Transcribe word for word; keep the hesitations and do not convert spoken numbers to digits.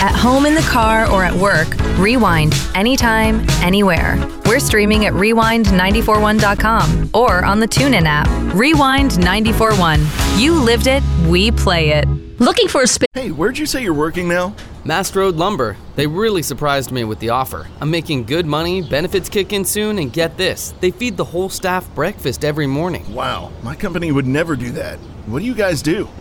At home, in the car, or at work, Rewind anytime, anywhere. We're streaming at rewind nine four one dot com or on the TuneIn app. Rewind nine four one. You lived it, we play it. Looking for a space? Hey, where'd you say you're working now? Mast Road Lumber. They really surprised me with the offer. I'm making good money, benefits kick in soon, and get this, they feed the whole staff breakfast every morning. Wow, my company would never do that. What do you guys do?